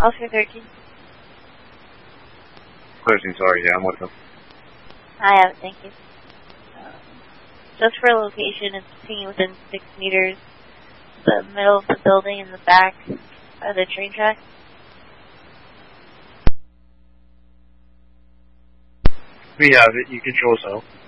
Oscar 13. 13, sorry, yeah, I'm with him. I have it, thank you. Just for location, it's pinging within 6 meters, the middle of the building in the back of the train track. We have it, you can show us out.